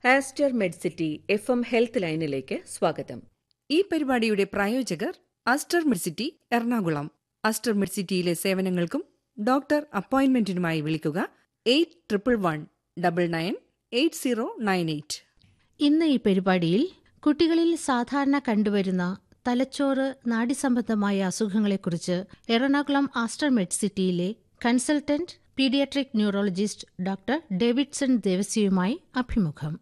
Aster Medcity FM health ലൈനിലേക്ക് സ്വാഗതം. ഈ പരിപാടിയുടെ പ്രായോജകർ ആസ്റ്റർ മെഡ്സിറ്റി എറണാകുളം. ആസ്റ്റർ മെഡ്സിറ്റിയിലെ സേവനങ്ങൾക്കും ഡോക്ടർ അപ്പോയിന്റ്മെന്റിനുമായി വിളിക്കുക 8111998098. ഇന്ന് ഈ പരിപാടിയിൽ കുട്ടികളിൽ സാധാരണ കണ്ടുവരുന്ന തലച്ചോറ് നാഡീസംബന്ധമായ അസുഖങ്ങളെക്കുറിച്ച് Ernakulam Aster മെഡ്സിറ്റിയിലെ consultant paediatric neurologist doctor Davidson ദേവസ്യയുമായി അഭിമുഖം.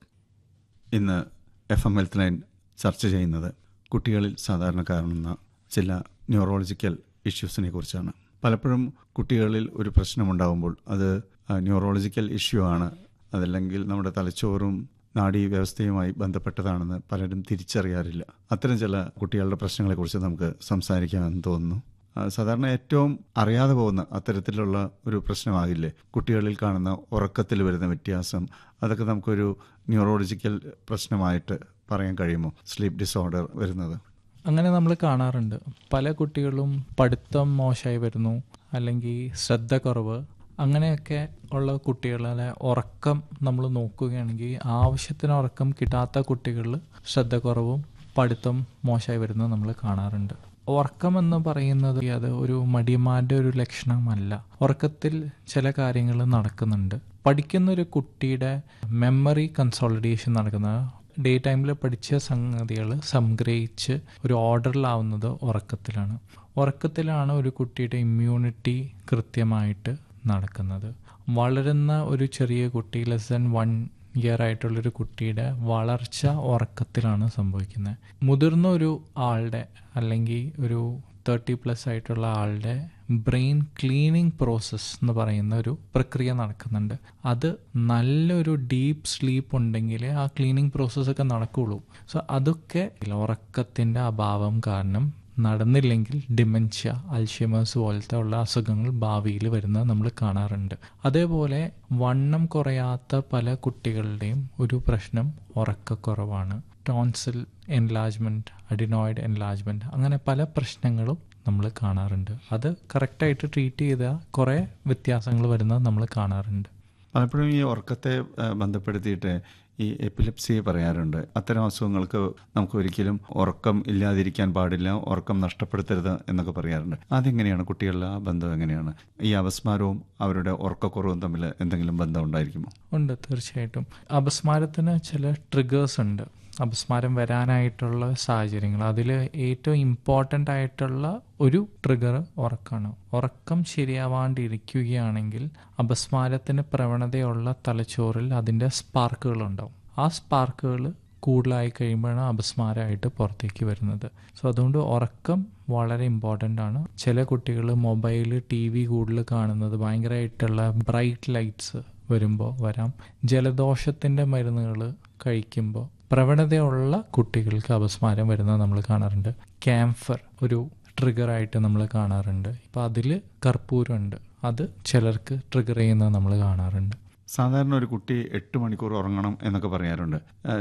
ഇന്ന് FM ഹെൽത്ത് ലൈൻ ചർച്ച ചെയ്യുന്നത് കുട്ടികളിൽ സാധാരണ കാണുന്ന ചില ന്യൂറോളജിക്കൽ ഇഷ്യൂസിനെ കുറിച്ചാണ്. പലപ്പോഴും കുട്ടികളിൽ ഒരു പ്രശ്നമുണ്ടാകുമ്പോൾ അത് ന്യൂറോളജിക്കൽ ഇഷ്യൂ ആണ്, അതല്ലെങ്കിൽ നമ്മുടെ തലച്ചോറും നാഡീവ്യവസ്ഥയുമായി ബന്ധപ്പെട്ടതാണെന്ന് പലരും തിരിച്ചറിയാറില്ല. അത്തരം ചില കുട്ടികളുടെ പ്രശ്നങ്ങളെക്കുറിച്ച് നമുക്ക് സംസാരിക്കാമെന്ന് തോന്നുന്നു. സാധാരണ ഏറ്റവും അറിയാതെ പോകുന്ന അത്തരത്തിലുള്ള ഒരു പ്രശ്നമാകില്ലേ കുട്ടികളിൽ കാണുന്ന ഉറക്കത്തിൽ വരുന്ന വ്യത്യാസം? അതൊക്കെ നമുക്കൊരു ന്യൂറോളജിക്കൽ പ്രശ്നമായിട്ട് പറയാൻ കഴിയുമോ? സ്ലീപ്പ് ഡിസോർഡർ വരുന്നത് അങ്ങനെ നമ്മൾ കാണാറുണ്ട്. പല കുട്ടികളും പഠിത്തം മോശമായി വരുന്നു, അല്ലെങ്കിൽ ശ്രദ്ധ കുറവ്, അങ്ങനെയൊക്കെ ഉള്ള കുട്ടികളെ ഉറക്കം നമ്മൾ നോക്കുകയാണെങ്കിൽ ആവശ്യത്തിന് ഉറക്കം കിട്ടാത്ത കുട്ടികളിൽ ശ്രദ്ധ കുറവും പഠിത്തം മോശമായി വരുന്നത് നമ്മൾ കാണാറുണ്ട്. ഉറക്കം എന്ന് പറയുന്നത് അത് ഒരു മടിയന്മാരുടെ ഒരു ലക്ഷണമല്ല. ഉറക്കത്തിൽ ചില കാര്യങ്ങൾ നടക്കുന്നുണ്ട്. പഠിക്കുന്നൊരു കുട്ടിയുടെ മെമ്മറി കൺസോളിഡേഷൻ നടക്കുന്നത് ഡേ ടൈമിൽ പഠിച്ച സംഗതികൾ സംഗ്രഹിച്ച് ഒരു ഓർഡറിലാവുന്നത് ഉറക്കത്തിലാണ്. ഉറക്കത്തിലാണ് ഒരു കുട്ടിയുടെ ഇമ്മ്യൂണിറ്റി കൃത്യമായിട്ട് നടക്കുന്നത്. വളരുന്ന ഒരു ചെറിയ കുട്ടി ലെസ് ദാൻ 1 ഇയർ ആയിട്ടുള്ളൊരു കുട്ടിയുടെ വളർച്ച ഉറക്കത്തിലാണ് സംഭവിക്കുന്നത്. മുതിർന്ന ഒരു ആളുടെ അല്ലെങ്കിൽ ഒരു 30+ ആയിട്ടുള്ള ആളുടെ ബ്രെയിൻ ക്ലീനിങ് പ്രോസസ്സ് എന്ന് പറയുന്ന ഒരു പ്രക്രിയ നടക്കുന്നുണ്ട്. അത് നല്ലൊരു ഡീപ്പ് സ്ലീപ്പ് ഉണ്ടെങ്കിൽ ആ ക്ലീനിങ് പ്രോസസ്സൊക്കെ നടക്കുകയുള്ളൂ. സോ അതൊക്കെ ഉറക്കത്തിൻ്റെ അഭാവം കാരണം നടന്നില്ലെങ്കിൽ ഡിമെൻഷ്യ, അൽഷിമേഴ്സ് പോലത്തെ ഉള്ള അസുഖങ്ങൾ ഭാവിയിൽ വരുന്നത് നമ്മൾ കാണാറുണ്ട്. അതേപോലെ വണ്ണം കുറയാത്ത പല കുട്ടികളുടെയും ഒരു പ്രശ്നം ഉറക്കക്കുറവാണ്. ടോൺസിൽ എൻലാർജ്മെൻറ്റ്, അഡിനോയിഡ് എൻലാർജ്മെൻറ്റ്, അങ്ങനെ പല പ്രശ്നങ്ങളും നമ്മൾ കാണാറുണ്ട്. അത് കറക്റ്റായിട്ട് ട്രീറ്റ് ചെയ്താൽ കുറേ വ്യത്യാസങ്ങൾ വരുന്നത് നമ്മൾ കാണാറുണ്ട്. പലപ്പോഴും ഈ ഉറക്കത്തെ ബന്ധപ്പെടുത്തിയിട്ട് ഈ എപ്പിലെപ്സി പറയാറുണ്ട്. അത്തരം അസുഖങ്ങൾക്ക് നമുക്ക് ഒരിക്കലും ഉറക്കം ഇല്ലാതിരിക്കാൻ പാടില്ല, ഉറക്കം നഷ്ടപ്പെടുത്തരുത് എന്നൊക്കെ പറയാറുണ്ട്. അതെങ്ങനെയാണ് കുട്ടികളുടെ ആ ബന്ധം എങ്ങനെയാണ്? ഈ അപസ്മാരവും അവരുടെ ഉറക്കക്കുറവും തമ്മിൽ എന്തെങ്കിലും ബന്ധം ഉണ്ടായിരിക്കുമോ? ഉണ്ട്, തീർച്ചയായിട്ടും. അപസ്മാരത്തിന് ചില ട്രിഗേഴ്സ് ഉണ്ട്. അപസ്മാരം വരാനായിട്ടുള്ള സാഹചര്യങ്ങൾ, അതിൽ ഏറ്റവും ഇമ്പോർട്ടൻ്റ് ആയിട്ടുള്ള ഒരു ട്രിഗർ ഉറക്കമാണ്. ഉറക്കം ശരിയാവാണ്ടിരിക്കുകയാണെങ്കിൽ അപസ്മാരത്തിന് പ്രവണതയുള്ള തലച്ചോറിൽ അതിൻ്റെ സ്പാർക്കുകളുണ്ടാവും. ആ സ്പാർക്കുകൾ കൂടുതലായി കഴിയുമ്പോഴാണ് അപസ്മാരമായിട്ട് പുറത്തേക്ക് വരുന്നത്. സോ അതുകൊണ്ട് ഉറക്കം വളരെ ഇമ്പോർട്ടൻ്റ് ആണ്. ചില കുട്ടികൾ മൊബൈൽ, TV കൂടുതൽ കാണുന്നത്, ഭയങ്കരമായിട്ടുള്ള ബ്രൈറ്റ് ലൈറ്റ്സ് വരുമ്പോൾ വരാം. ജലദോഷത്തിൻ്റെ മരുന്നുകൾ കഴിക്കുമ്പോൾ പ്രവണതയുള്ള കുട്ടികൾക്ക് അപസ്മാരം വരുന്നത് നമ്മൾ കാണാറുണ്ട്. ക്യാംഫർ ഒരു ട്രിഗറായിട്ട് നമ്മൾ കാണാറുണ്ട്. ഇപ്പം അതിൽ കർപ്പൂരമുണ്ട്, അത് ചിലർക്ക് ട്രിഗർ ചെയ്യുന്നത് നമ്മൾ കാണാറുണ്ട്. സാധാരണ ഒരു കുട്ടി 8 മണിക്കൂർ ഉറങ്ങണം എന്നൊക്കെ പറയാറുണ്ട്.